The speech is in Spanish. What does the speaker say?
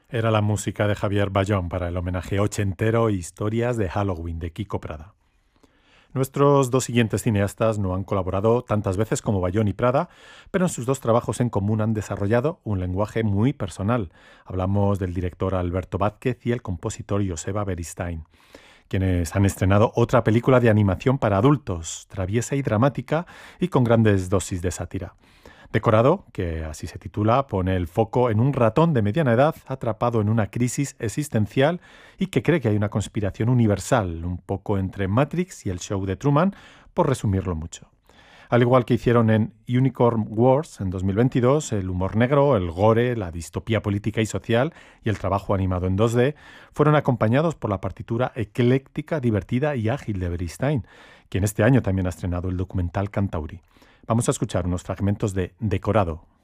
Era la música de Javier Bayón para el homenaje ochentero Historias de Halloween de Kiko Prada. Nuestros dos siguientes cineastas no han colaborado tantas veces como Bayón y Prada, pero en sus dos trabajos en común han desarrollado un lenguaje muy personal. Hablamos del director Alberto Vázquez y el compositor Joseba Beristain, quienes han estrenado otra película de animación para adultos, traviesa y dramática y con grandes dosis de sátira. Decorado, que así se titula, pone el foco en un ratón de mediana edad atrapado en una crisis existencial y que cree que hay una conspiración universal, un poco entre Matrix y el show de Truman, por resumirlo mucho. Al igual que hicieron en Unicorn Wars en 2022, el humor negro, el gore, la distopía política y social y el trabajo animado en 2D fueron acompañados por la partitura ecléctica, divertida y ágil de Beristain, quien este año también ha estrenado el documental Cantauri. Vamos a escuchar unos fragmentos de Decorado.